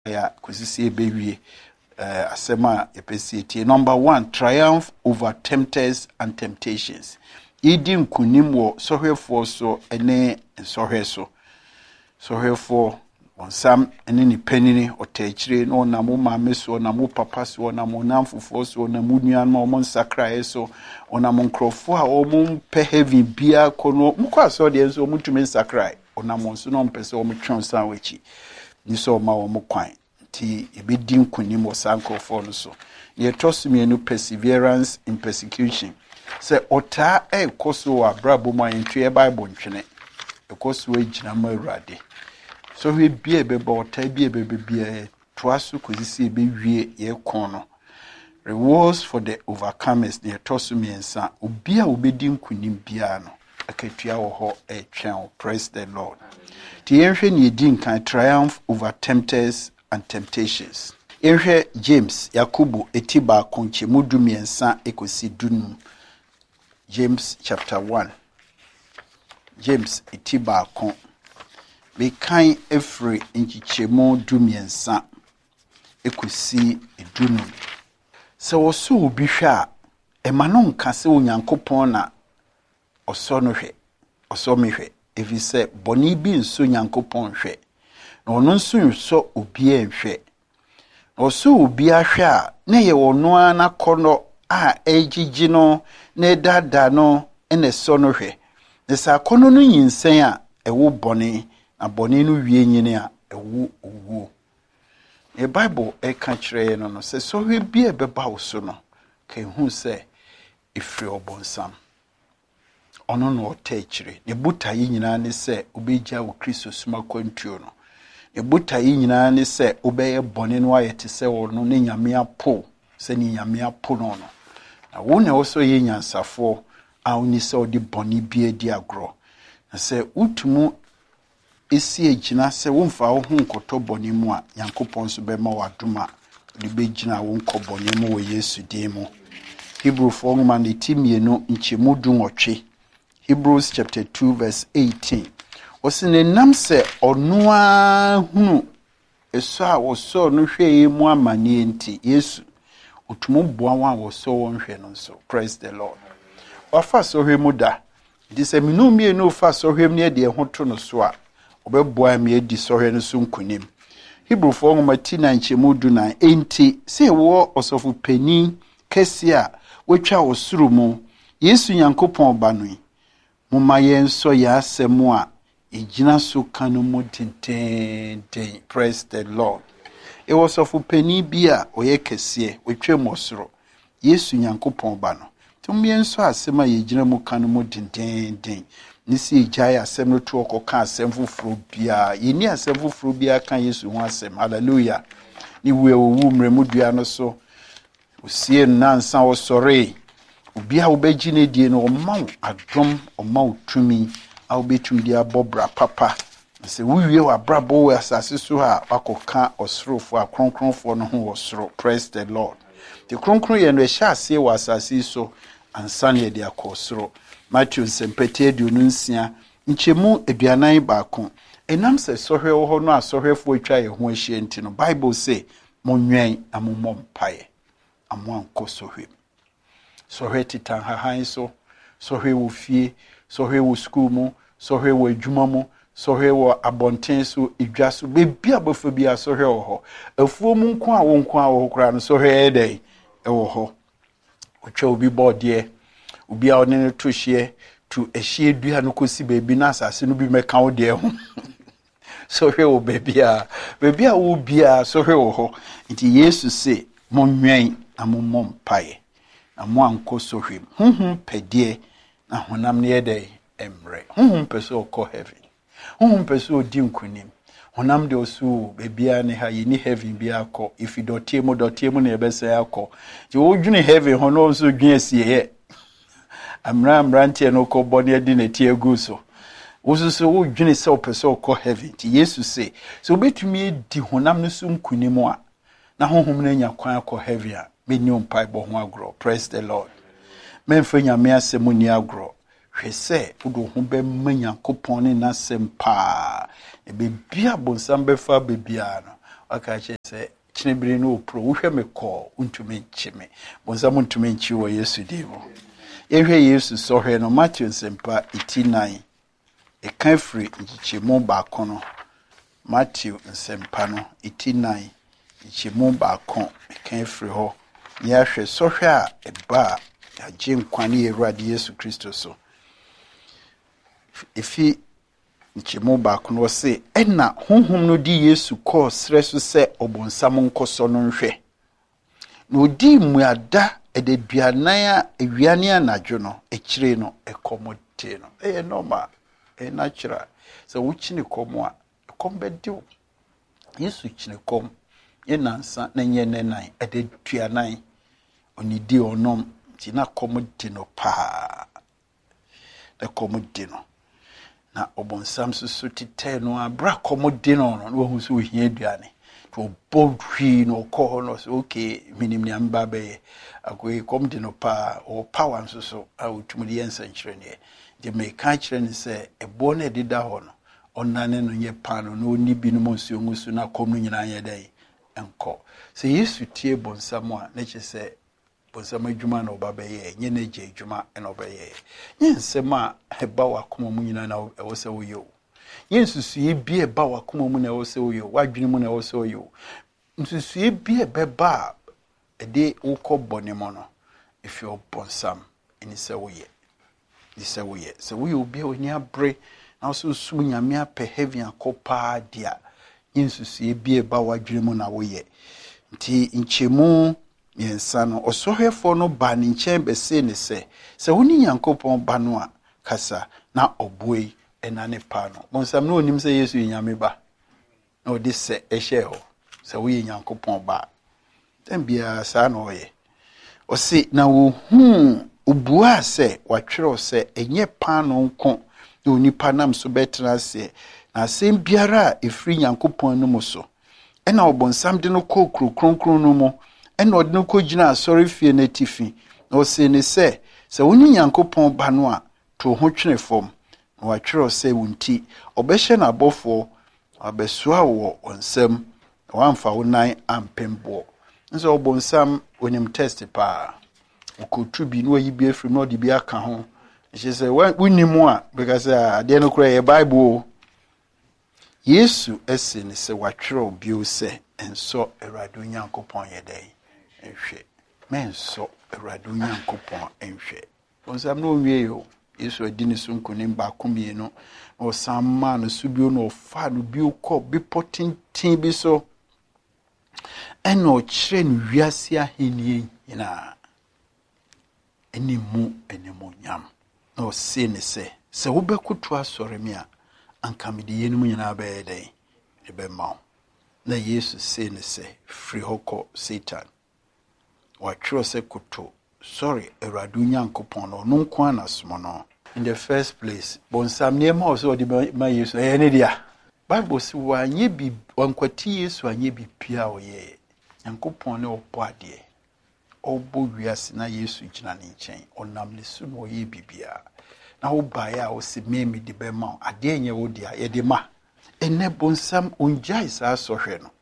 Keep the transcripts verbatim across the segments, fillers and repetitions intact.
ya kusisi ebewie uh, asema epesi. Number one, triumph over tempters and temptations. Idi nkunim wo sohwefo so ene sohwe so. Sohwefo onsam ene ni panini otechire no na mo maame so na mo papa so na mo namfofo so na mo nuan ma mo nsakra so ona mo nkrofo a o mo pe heavy bia kono mo kwa so de so mo tumi nsakra ona mo so no mpese o mo twon san wachi ni so ma o mo kwan ti ebedi nkunim wo sankrofo no so ye tosumi enu perseverance in persecution. Se ota e koso abrabo ma entwe Bible ntwene e koso ejina ma Awurade. So we be a baby or tabby a baby be a twasu kusisi be ye kono. Rewards for the overcomers near Tosumi and San Ubia ubidim kunim piano. A ketia or a channel. Praise the Lord. The ancient Yedin can triumph over tempters and temptations. Enhe James Yakubu etiba konche mudumi and San ekosi dunum. James chapter one. James etiba kon. We kan every inchichemo dumiensa ekusi edunu. Se woso obi hwa e mano nka se onyankopon na oso no hwe oso me hwe evi se boni bi nso nyankopon hwe na ono nso so obi enhwe oso obi ahwe a na ye wono ana kono a ejiji no na dada no ene so no hwe ne sa kono no nyinsen a ewo boni aboni no wie nyine a ewu owu e Bible e ka kire no no se so hwe bi e beba wo so no ka hu se efri obonsam ono no ota kire ne buta yi nyina ne se obeja wo Kristo suma kwantuo no ne buta yi nyina ne se obeye boni no ayete se wo no ne nyame apo se ni nyame apo no no na wo ne wo so ye nyansafo a oni se odi boni bi edi agro na se utumu esi ejina se wonfa wo hu nkoto boni mu a Yankopon so be ma waduma de be gina wo nkoboni mu wo Yesu din mu. Hebrew four man etimienu nchemu du nwotwe. Hebrews chapter two verse eighteen. Osine nam se onua hunu eso a wo so no hwe mu amane enti Yesu otumu boa wa wo so won hwe no so. Praise the Lord. Ofa so hwe mu da. Diseminu mie no fa so hwe ne de ho to no so a obeboa me edi sohwe no so nkunim. Hebrew four ngomatina nchemu du na enti se wo osofu pani kesi a wetwa osuru mu Yesu Nyankopon ba no mumma yenso ya asemu a ejina so kanu mu tenten. Praise the Lord. E osofu pani bia oye kese wetwa mu osuru Yesu Nyankopon ba no tum yenso asema yejina mu kanu mu tenten. Nisi ijaya asem no to okoka asem fufuru bia yeni asem fufuru bia kan Yesu ho asem. Hallelujah. Ni we owu mremu dua no so usie nansa wo sore obi a obeji ne die no ma adom oma otumi a obetumi dia bobra papa se wiwie wa brabo we asase so ha wakoka osorofo akronkronfo no ho osoro. Praise the Lord. The kronkron ye no ehya ase wa asase so ansane ye dia kosoro. Matthew sempete dununsia nchemu eduanan baako enam se sohwe wo ho no asohwefo atwa ye ho ahie enti no Bible say monwen amomom pae amwan kosohwe sohwe titan hahan so sohwe wo fie sohwe wo school mu sohwe wo adwuma mu sohwe wo abonten so edwa so bebi abofo bi asohwe wo ho afuo mu nko a wo nko a wo kra no sohwe edai e wo ho otwa obi bode obi a onene to hye to ehye dua no kosi bebi na asase no bi meka wo de ho sohwe wo bebi a bebi a wo bia sohwe wo ho nti Yesu se monwen amomom pae amo anko sohwe honhom pedie na honam ne yede emre honhom peso ko heaven honhom peso di nkunim honam de osu bebia ne ha yini heaven bia ko if you dotie mo dotie mo na ebese akọ je wo dwune heaven hono so dwune asie amra amrantie no ko boni adi na tie gu so wosusu wo dwune se opeso ko heaven ti Yesu se so betumi di honam no so nkunim a na honhom na nya kwan akọ heaven a benyo mpai bo ho agro. Praise the Lord. Memfa nyame asemu ni agro hwese udo ho be manyankopon ne nasem pa e be bia bonsam be fa be bia no aka che se chinebiri no pro wo hwe me call untumi nchi me bonza mo ntumi nchi wo Yesu dimo ehwe Yesu sohwe no Matthew sempa eighty-nine e kan free nchichemu ba kono Matthew nsempa no eighty-nine nchichemu ba kon e kan free ho ya hwe sohwe a eba agye nkwane Ewurade Yesu Kristo so ifi nchemu ba kono se ena honhom no di Yesu ko sre so se obonsam nkoso no nhwe no di muada ededuanan a ewiane anadwo no ekire no ekomote no e normal e natural so wuchine komo a ekombediw Yesu chine kom ye nansa na nye nenan ededuanan onidi onom ti na komote no pa na komote no na obonsam susu tite no abra komode no no wo so hia aduane to bodwi no ko no so okay minim ni amba be akoy komde no pa o power nso so a utumudi yensa nkyere ne de me ka kyere ne se ebo na dida ho no onane no nye pa no no ni bi no monsuo ngusu na kom no nyina ye dai enko se Yesu tie bonsam a na che se bonsam adwuma na oba be ye nye na je adwuma na oba ye nye nsem a eba wakoma mu nyina na ewo se wo yo yensusu ye bie ba wakoma mu na ewo se wo yo wadwene mu na ewo se wo yo nsusu ye bie beba ede ukọ bonemo no if you bonsam eni se wo ye ni se wo ye se wo yo bie oni abre na so sum nyame apɛ heaven akopa dia yensusu ye bie ba wadwene mu na wo ye nti nchemu yensa no osohwefo no ba ne nkyɛn be se ne se se woni Nyankopɔn ba no a kasa na oboi enane pa no bonsam no onim se Yesu nyame ba na odi se ehye ho se wo ye Nyankopɔn ba tambia sa no ye o se na wo hu obua se watwere se enye pa no nko na onipa nam so betra se na asem biara efri Nyankopɔn no mu so ena obonsam de no kokro kronkron no mu ena odi no kogina asori fie na tifi na o se ne se se woni Nyankopɔn ba no a to ho twene fom na watwere se wunti obehye na abofo abesoa wo onsam wamfa wonan ampembo nso obonsam onim test pa okotu bi no yi bi afri no de bi aka ho she say wunimu a because ade no kura ye Bible Yesu ese ne se watwere obi o se enso Awurade Nyankopɔn ye dai enhwe menso Awurade Nyankopɔn enhwe bonsam no wie yo Yesu adini sunkunim ba kumie no o samma no subio no fa no bi ukọ bi potintin bi so eno kire no wiase ahenie nyina enimu enemu nyam no se ne se se wo bekutu asore me a anka me de yenum nyina ba ye den e be ma na Yesu se ne se free hoko Satan wa twiro se kuto sorry Awurade Nyankopɔn no no nko anasomo no in the first place bonsam niema oso di ma Yesu e ne dia Bible si wa nye bi wankwati Yesu anye bi pia oye Nyankopɔn ne obo ade obo wiase na Yesu gina ne nkyɛn onam ne su no oye bibia na wo bae a wo se meme de be ma ade nye wo dia ye de ma ene bonsam onjai sa sohwe no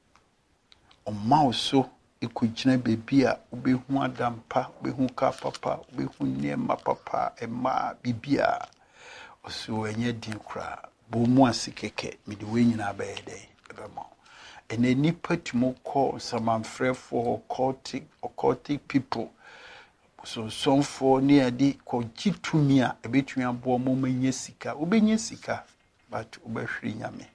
omma oso ikugina bebi a obehu adampa obehu ka papa obehu niema papa ema bibia oso enye din kra bo mu asikeke me de we nyina ba yede ebema ene nipa timo ko samanfrefo occultic occultic people so some for near di ko gitumi a ebetumi abo mo manye sika obenye sika but obehwiri nyame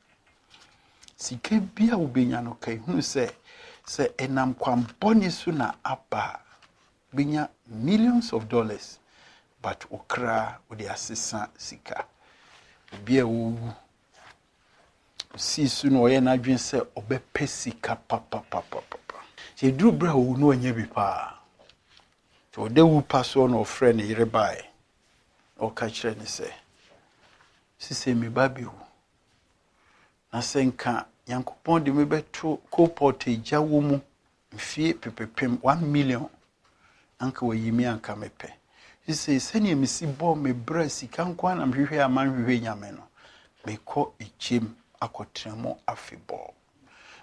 sika bia obenya no kai hu se se enam kwamboni su na apa benya millions of dollars but okra odi asesa sika bia wo si su no ye na dwen se obepe sika papa papa papa se duru bra wo no anya bi pa so de wu paso no friend yire bai o ka kire ni se sise mi babiu na senka Nyankopɔn de me beto co-pot jawo mu mfie pepepem one million anka wayimi anka mepe sise sene misi bo me bra sika nko na mhwehwe amanhwehwe nyame no me ko echem akotremo afebo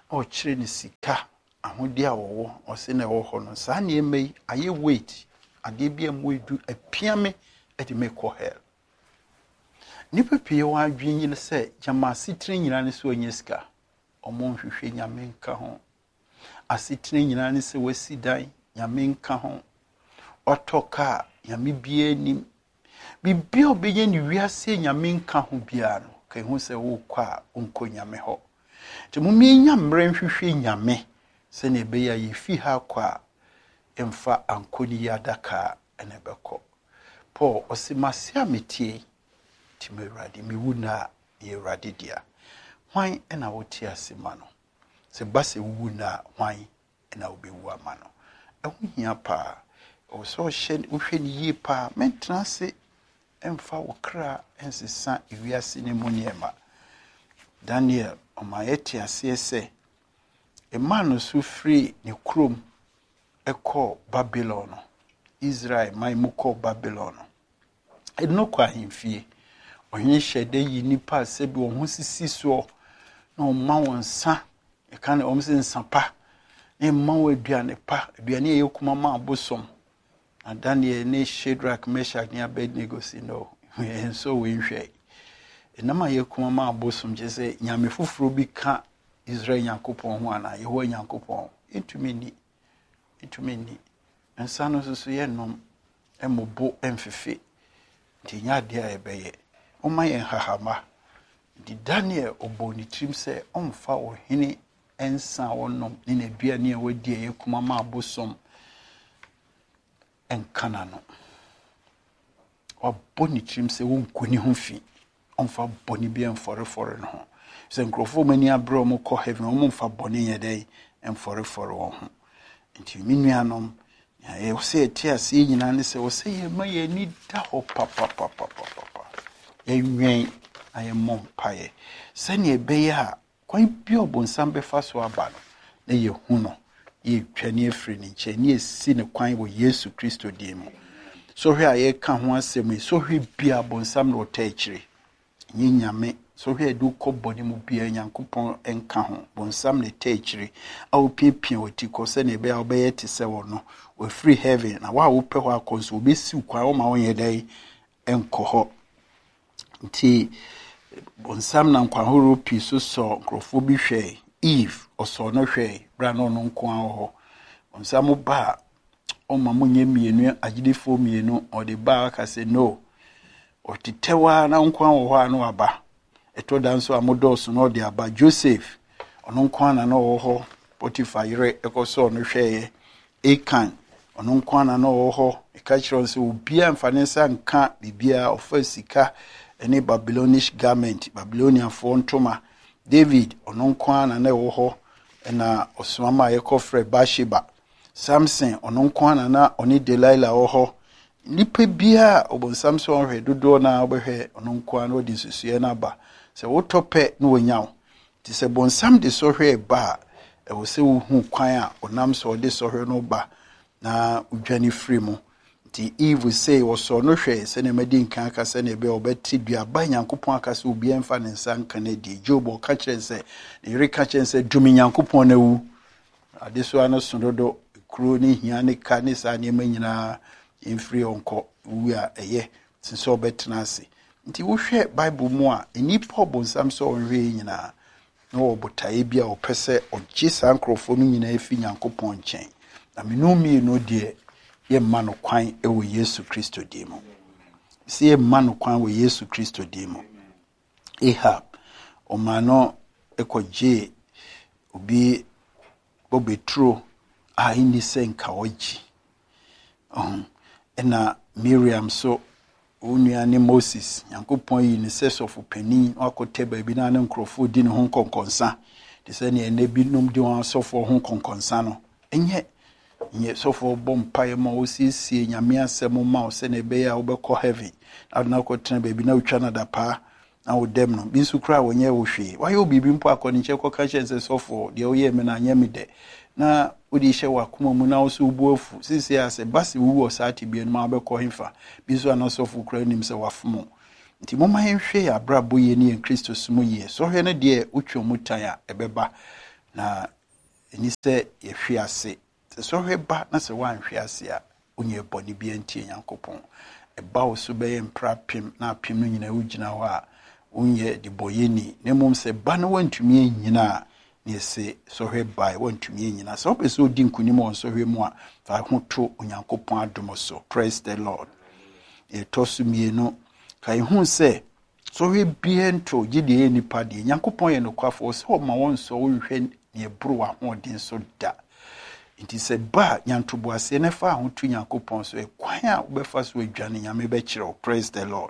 o kyerɛ ne sika ahodi a wɔwɔ ɔse na ɛwɔ hɔ no saa nneɛma yi ayɛ weight adeɛ bi a mo edu apia me ɛde me kɔ hell nipa pii wɔ adwene yi sɛ gyama asitire nyina ne so onye sika ɔmo nhwehwɛ nyame nka ho asitire nyina ne sɛ wasi dan nyame nka ho ɔtɔ kaa nyame bia nim bibia obɛyɛ ne wiase nyame nka ho bia no ka hu sɛ wo kɔ a onko nyame hɔ te mo mienya mmerɛ nhwehwɛ nyame sɛ ne bɛyɛ yɛfi ha kɔ a emfa ankoni yadaka ene bɛkɔ Paul ɔse mase a metie ti me Awurade mewu na ye Awurade dia hwan ɛna wote ase ma no sɛ base wu na hwan ɛna obewu ama no ɛho hia pa o so hye wohwɛ ne yie pa mentena se emfa wo kra ensesa ewiase ne mu niema Daniel ɔmayɛte ase sɛ emano so free ne krom ɛkɔ Babylon Israel mai mu kɔ Babylon ɛno kɔ ahemfie ɔhene hyɛde yi nipa sɛ bi wɔn ho sisi so na ɔma wɔn nsa ɛka ne ɔmo sɛ nsa pa ne ma wɔn aduane pa aduane yɛ kuma ma abosom na Daniel ne Shadrach Meshach ne Abednego si no enso we nhwɛ enama yɛ kuma ma abosom gye sɛ nyame foforo bi ka Israel Nyankopɔn ho ana Yehowa Nyankopɔn entumi ni entumi ni nsa no so yɛ nom emobo emfefe nti nya de a ɛbɛyɛ ɔma yɛn hahama di Daniel oboni trim sɛ ɔmfa ɔhene ensa wɔnom ne na aduane a wadi yɛ kuma ma abosom enkana no ɔboni trim sɛ wonkoni ho fi ɔmfa boni bi emforefore no ho sɛ nkrofo mani abrɛ ɔmo kɔ heaven ɔmo mfa boni yɛ dɛ emforefore wɔn ho nti minuanom ya wose tie ase nyina ne sɛ wose yɛ ma yɛ ni da hɔ papa papa papa enwen ayɛ mom pae sɛ ne ɛbɛyɛ a kwan bi obonsam bɛfa so aba no na yɛ hu no yɛ twane afiri ne nkyɛn ne esi ne kwan wɔ Yesu Kristo din mu so hwɛ a yɛ ka ho asɛm yi so hwɛ bia obonsam no ɔta akyire nyɛ nyame so hwɛ du kɔ bɔne mu bia Nyankopɔn enka ho bonsam ne ta akyire a opiepia wati kɔ sɛ ne ɛbɛyɛ ɔbɛyɛ te sɛ wɔ no we free heaven na wa wo pɛ hɔ akɔnso obesi kwa wo ma wo yɛ dai enko hɔ nti bonsam na nkwa horo pi so so nkrofo bi hwɛ Eve ɔsɔ no hwɛ bra no no nko an hɔ bonsam ba o ma munye mienu agidefo mienu ɔde ba aka sɛ no ɔtitewa na nko an hɔ anu aba eto danso amodos no ɔde aba Joseph ɔno nko an na no hɔ Potiphar yere ɛkɔsɔ no hwɛ Akan ɔno nko an na no hɔ ɛka kyerɛ sɛ obia mfane nsa nka bibia ɔfa sika any Babylonish garment Babylonian for ntoma David ɔno nko an na ɛwɔ hɔ ɛna ɔsomama yɛkɔ frɛ Bathsheba Samson ɔno nko an na ɔne Delilah wɔ hɔ nipa bia obonsam so ɔhwɛ dodo na ɔbɛhwɛ ɔno nko an ɔde susue na ba sɛ wotɔpɛ na wonyaw ti sɛ bonsam de so hwɛ ba ɛwɔ sɛ wo hu kwan a ɔnam so ɔde so hwɛ no ba na udwane free mu ti Eve say wɔsɔ no hwɛ sɛ ne madi nkan aka sɛ ne be ɔbɛti duaba Nyankopɔn aka sɛ obi emfa ne nsa nka na di Job ɔka kyerɛ sɛ ne yere ka kyerɛ sɛ dumi Nyankopɔn na wu ade so ano so dodo kuro ne hia ne ka ne sa ne manyina emfiri onko wu a ɛyɛ sɛ ɔbɛtena ase nti wo hwɛ Bible mu a enipa obonsam so ɔhwɛ nyina na ɔbotae bi a ɔpɛ sɛ ɔgye sa nkrofo no nyina efi Nyankopɔn nkyɛn na menumi no de ye mano kwan ewo Yesu Kristo din mu si ye mano kwan wo Yesu Kristo din mu Ahab o mano ekɔgye obi bobetro a ini se nka oji um ena Miriam so onua ne Moses Nyankopɔn yi ne sɛ sɔfo panin akɔtɛ baabi na ne nkrofo di ne ho konkonsa de sɛ ne ene bi nom di wɔn sɔfo ho konkonsa no enye nye sɔfo bom pae ma osiesie nyame asɛm ma o sɛ ne be ya wobɛkɔ heaven na akɔtena baabi na utwa na dapa na wodem no bi su kra wonye wo hwe wayɛ obibi mpo akɔne kyɛ kɔka kyɛ sɛ sɔfo de woyɛ me na anya me de na wodi hyɛ wakoma mu na wo so bu afu sisi ase basi wu wo saati bi no ma wobɛkɔ hemfa bi so ana sɔfo kra nim sɛ wafomo nti moma yɛhwɛ abrabɔ yɛ ne Kristo sumu yɛ so hwɛ ne de utwa mu tan a ɛbɛba na ni sɛ yɛhwe ase sɛ sɔhwɛ ba na sɛ woanhwe ase a wonyɛ bɔne bi antie Nyankopɔn ɛba wo so bɛyɛ mpra pem na apem no nyina wogyina hɔ a wonyɛ de bɔyɛni na mmom sɛ ba no wantumi anyina a na yɛsɛ sɔhwɛ ba wantumi anyina sɛ wopɛ sɛ odi nkonim wɔ sɔhwɛ mu a fa ho to Onyankopɔn adom so. Praise the Lord. Yɛtɔ so mmienu ka ihu sɛ sɔhwɛ bia nto gye deɛ yɛ nipa deɛ Nyankopɔn yɛ nokwafoɔ sɛ ɔma wɔn nsɔ wohwɛ ne ɛboro w'ahoɔden so da nti sɛ ba nyantoboaseɛ ne fa ho to Nyankopɔn so ɛkwan a wobɛfa so adwane Nyame bɛkyerɛ wo. Praise the Lord.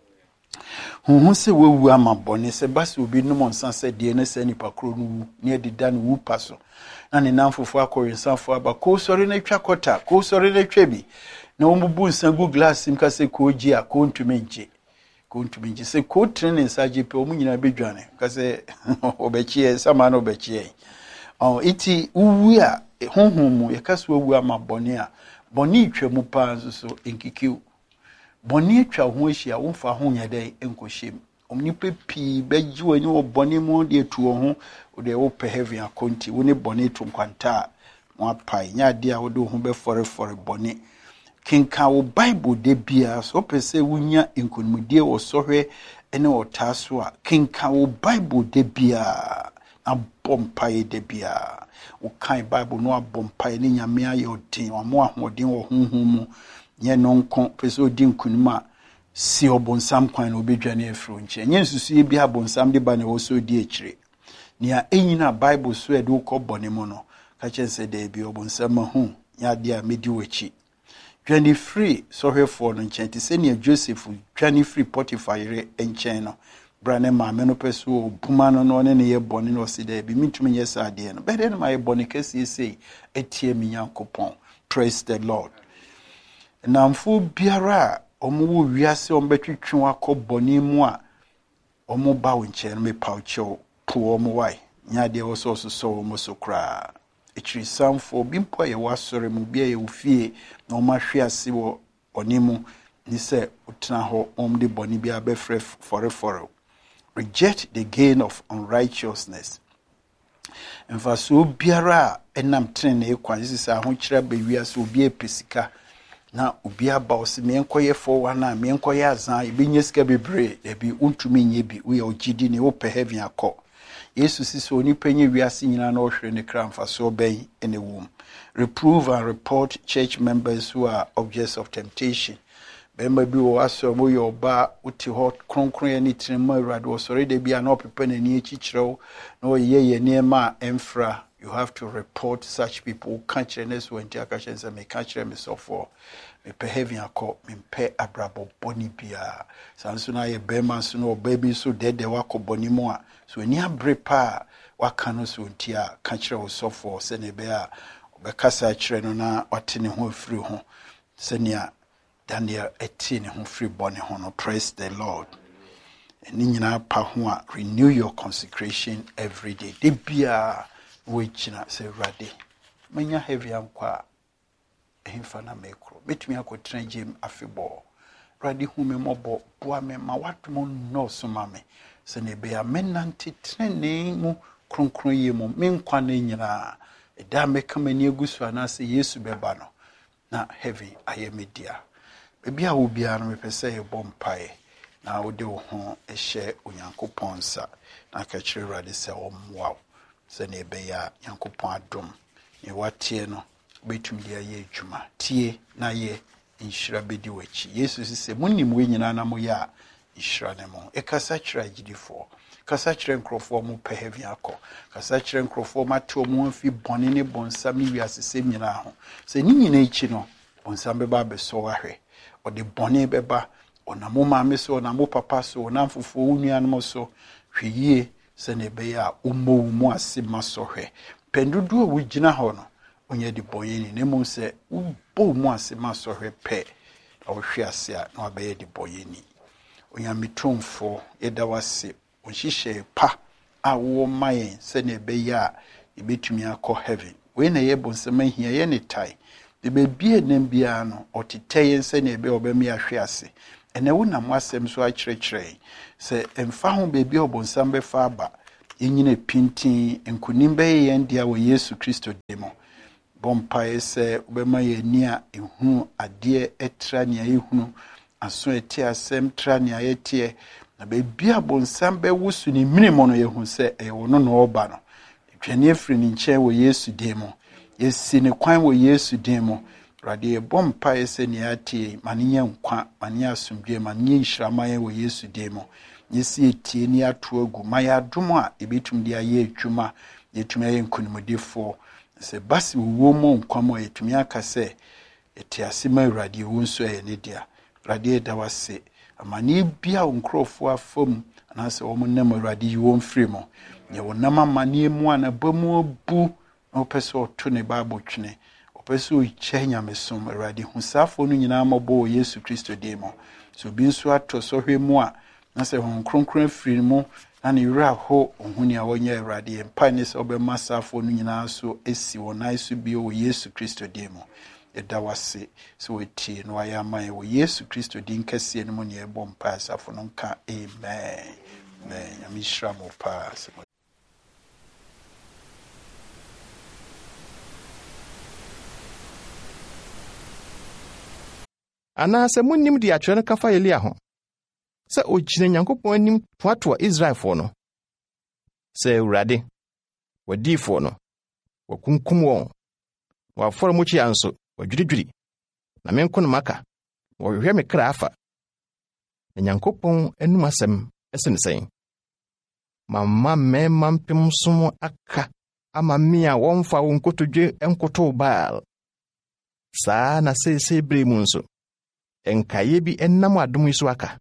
Huhu sɛ wawu ama bɔne sɛ ba sɛ obi nom nsa sɛ deɛ ne sɛ nipa koro no wu ne ɛdeda no wu pa so na ne namfofoɔ akɔrensanfoɔ aba kɔɔ sɔre no atwa kɔta kɔɔ sɔre no atwa bi na wɔmbubu nsa gu glass m ka sɛ kɔɔ gye a kɔɔ ntumi ngye kɔɔ ntumi ngye sɛ kɔɔ tene ne nsa gye pɛ ɔmo nyinaa bɛdwane ka sɛ ɔbɛkyeɛ sama no ɔbɛkyeɛ iti uwu a honhom mu yɛka so wawu ama bɔne a bɔne twa mu paa nso so nkikiw bɔne twa ho ahyia womfa ho nyɛ dɛ nkɔhyɛm onipa pii bɛgye w'ani wɔ bɔne mu de atu wɔ ho wode wopɛ heaven akɔnti wo ne bɔne to nkwanta a mo apae nyɛ ade a wode wo ho bɛfɔrefɔre bɔne kenka wo Bible de bia so pɛ sɛ wonya nkonimdie wɔ sɔhwɛ ne ɔtaa so a kenka wo Bible de bia na bompae de bia wo kan Bible no abompae ne Nyame ayɛ odin wa mo ahoɔden wɔ honhom mu nye no nko pɛ sɛ odi nkonim a si ɔbonsam kwan na obedwane afiro nkyɛn nye nsusuye bi abonsam de ba na wo so di akyire nea enyina Bible so ɛde wokɔ bɔne mu no ka kyɛn sɛ da bi ɔbonsam ahu nya de a medi wachi dwane free sɔhwɛfoɔ no nkyɛn te sɛ nea Joseph dwane free Potiphar yere nkyɛn no brane maame no pɛ so buma no no ne ne yɛ bɔne no ɔsi da bi mitumi nyɛ saa deɛ no bɛde no ma yɛ bɔne kɛseɛ sei etie mi Nyankopɔn. Praise the Lord. Namfo biara omo wo wiase ombetwetwe akɔ bɔne mu a omo ba wo nkyɛn me pauchew po omo wai nya de wo so so so omo so kra ekiri samfo bi mpo ye wasore mu bia ye ofie na omo ahwe ase wo bɔne mu ni sɛ utena hɔ om de bɔne bia bɛfrɛ forefore. Reject the gain of unrighteousness. En fa so biara enam tren na ekwan sisa ho kyerɛ ba wiase obi epesika na obi aba o se me enkoye for one na me enkoye azan ebi nye sika bebre ebi untumi nye bi we ogidi ne ope heaven akọ Yesu sisi oni penye wiase nyina na ohwere ne kra mfa so ben ene wom. Reprove and report church members who are objects of temptation. Bemba bi wo aso mo yo ba uti hot kronkron ani tinma awrade wo sore de bia na opepa na ni echikyerɛw na oyeye ye niema emfra. You have to report such people. Can't you next when tia kashen say me catch them so for me pe heaven akọ me pe abrabo boni bia sanso na ye bema so no baby so dead de wakọ boni mu a so ani abre pa waka no so ntia catch you so for se ne be a obekasa kyerɛ no na wate ne ho afiri ho se nea Daniel eti ne ho free boni ho no. Praise the Lord. Ni nyina pa ho a renew your consecration every day. De bia wechina se rade menya heavy ankwa ehimfa na mekro betumi akotran gem afebo rade hu me mobo boa me ma watom no so ma me se ne be ya menante trene mu kronkron ye mu me nkwa na nyina eda meka mani agusu ana se Yesu beba no na heavy ayemedia bebia wo bia no mepese ye bompae na wode wo ho ehye Onyankopɔn sa na ka kyerɛ rade se wo mwa se ne be ya Nyankopɔn adom ne watie no betum dia ye adwuma tie na ye inhyira bedi wachi Yesu sise munim we nyina na mo ya inhyira ne mo e kasa kyerɛ agidifo kasa kyerɛ nkrofo mo pɛ heaven akɔ kasa kyerɛ nkrofo mateo mo afi bɔne ne bonsam ne wiasesem nyina ho se ni nyina ichi no bonsam beba beso ahwe ɔde bɔne beba onamo maame so onamo papa so onamfofo unuanom so hweyie se ne be ya ummo mu ase masohwe pendudu a wugina ho no onye di boyeni ne mu se ubbo mu ase masohwe pe awhwe ase a na abaye di boyeni onyamitomfo eda wase onhihye pa a wo mayen se ne be ya ebetumi akọ heaven we na ye bonsema hia ye ne tai de be bie nem bia no otiteye se ne be obemi ahwe ase ene wo na mwasem so akyerɛkyerɛ se emfa ho bebi obonsam be fa aba Yenyine pintin nkunim bɛyɛ yɛn dia wɔ Yesu Kristo demo. Bompae sɛ wobɛma yɛn ni a ehunu adeɛ ɛtra nea ehunu aso ɛte asɛm tra nea yɛteɛ na baabi a bonsam bɛwoso ne minimo no yɛhu sɛ ɛyɛ wɔn no ɔba no. Twɛne afiri ne nkyɛn wɔ Yesu demo. Yɛsi ne kwan wɔ Yesu demo. Awurade bompae sɛ nea ateɛ ma ne nyɛ nkwa ma ne asomdwe ma ne nhyirama yɛ wɔ Yesu demo. Yesi etie ni ato agu ma yɛ adom a ebetum de ayɛ adwuma yɛtumi ayɛ nkonimdifo sɛ basi wo mo nkwam a yɛtumi aka sɛ ete ase ma Awurade wo nso ayɛ ne dia. Awurade da wase amane bia nkrofo afam anase wo mo nam Awurade yi wo mfiri mo ye wo nam amane mu anabamu abu na opese oto ne Bible twene opese o kye nyamesom Awurade husafo no nyina mabɔ Yesu Kristo demo so bi nso ato so hwe mu a na sɛ hon kronkron afiri mu na ne wura ho ohuni a wonye Awurade mpa ne sɛ obɛma safo no nyina so esi wonai so bi o Yesu Kristo demo eda wase so wetie no ayɛ ama wɔ Yesu Kristo din kɛseɛ no mu ne ɛbɔ mpa safo no nka amen amen amishra mo pa se ana sɛ munnim di atwere no kafa Elia ho sɛ ogyina Nyankopɔn anim toatoa Israelfo no sɛ Awurade wadifo no wakunkum wɔn wafɔre mu kyia nso wadwidwiri na menko no maka wɔhwehwɛ me kra afa na Nyankopɔn anum asɛm ɛsene sɛn mamma mɛma mpem som aka ama me a wɔmfa wo nkotodwe enkoto Baal saa na seesei bere mu nso enkaye bi ennam adom iso aka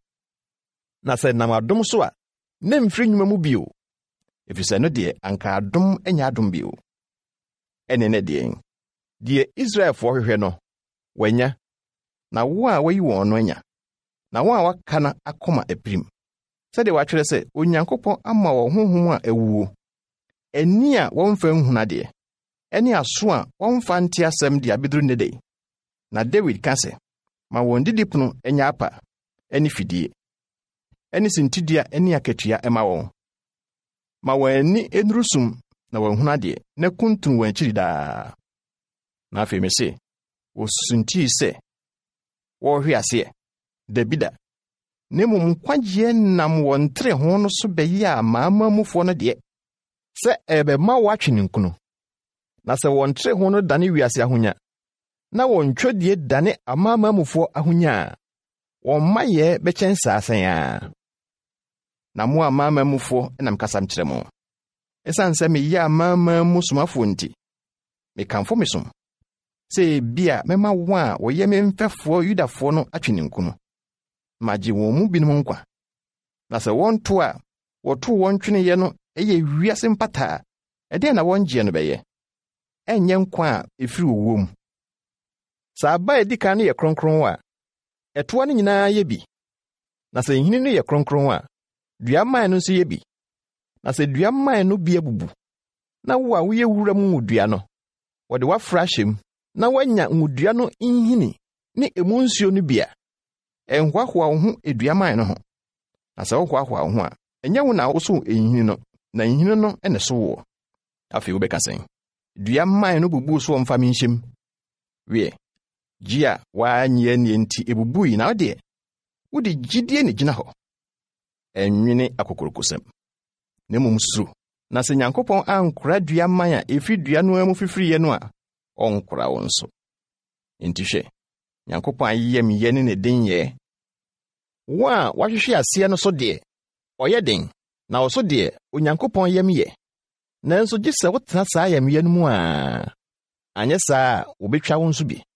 na sɛ nam adom so a ne mfiri nnwuma mu bio efisɛ no de anka adom enya adom bio ene ne de de Israelfo hwehwɛ no wanya na wo a wayi wɔn no anya na wo a waka na akoma eprim sɛ de watwere sɛ Onyankopɔn ama wɔ honhom a ewuo eni a wɔmfa nhuna de eni aso a wɔmfa nte asɛm de abeduru ne de na David ka sɛ ma wɔn didipono enya apa eni fidie eni sintidua eni akatua ema wɔn ma wɔn ani enrusum na wɔn huna de na kuntun wɔn akiri daa na afei me se wosunti sɛ wɔhwe ase Davida ne mum kwagye nam wɔn tre ho no so bɛyɛ a maamamufo no de sɛ ebe ma watwe ne nkuno na sɛ wɔn tre ho no dane wiase ahonya na wɔn twodie dane amaamamufo ahonya wɔn mayɛ bɛkyɛn saasen a na mo amaamamufo enam kasam kyerɛ mo esan sɛ me ya amaamamusomafo nti me kanfo me som sɛ bia mema wo a wɔyɛ me mfɛfo Yudafo no atwe ne nkuno magye wɔn mu binom nkwa na sɛ wɔn to a wɔto wɔn twene yɛ no ɛyɛ wiase mpata ɛde na wɔn gye no bɛyɛ ɛnyɛ nkwa a efiri wo mu saa ba edika no yɛ kronkron a ɛtoa no nyinaa yɛ bi na sɛ nhini no yɛ kronkron a dua man no nso yɛ bi na sɛ dua man no bi abubu na wo a woyɛ wura mu dua no wɔde wafra hyem na wanya ngudua no nhini ne emu nsuo no bia ɛnhwahwa wo ho edua man no ho na sɛ wohwahwa wo ho a ɛnyɛ wo na wo so nhini no na nhini no ɛne so wo afei wo bɛka sɛn dua man no bubu so mfa me nhyem wie gia wanyɛ ne enti ebubu yi na ode wodi gidie ne gina hɔ enwene akokorokosɛm ne mum suru na sɛ Nyankopɔn ankora dua man a efi dua no amu fifiri ye no a ɔnkora wo nso enti hwɛ Nyankopɔn ayɛ me yɛ ne ne den yɛ wo a wahwehwe ase no so de ɔyɛ den na wo so de Onyankopɔn yɛ me yɛ nanso gye sɛ wotena saa yɛ me yɛ no mu a anyɛ saa wobetwa wo nso bi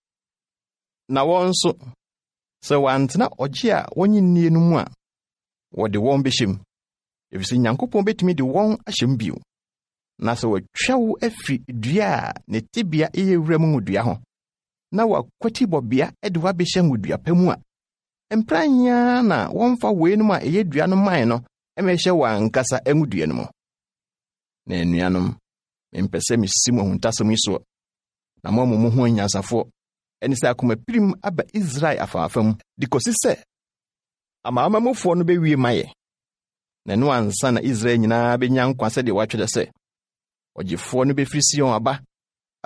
na wɔn nso sɛ wantena ɔgye a wɔnyi nnie no mu a wɔde wɔn behyem efisɛ Nyankopɔn betumi de wɔn ahyem bio na sɛ wɔtwa wo afiri dua a ne tibia ɛyɛ wura mu dua ho na wakwati bɔbea ɛde wabehyɛ ngudua pa mu a empranya na wɔmfa wei no ma ɛyɛ dua no man no ɛmɛhyɛ wankasa ngudua no mu na anuanom mempɛ sɛ mesi mo ahuntasɛm yi so na mo mo ho anyansafo ɛne sɛ akoma pirim aba Israel afaafam de kosi sɛ amaamamufo no bewie mayɛ na ɛno ansa na Israel nyinaa benya nkwa sɛdeɛ wɔatwerɛ sɛ ɔgyefoɔ no bɛfiri Sion aba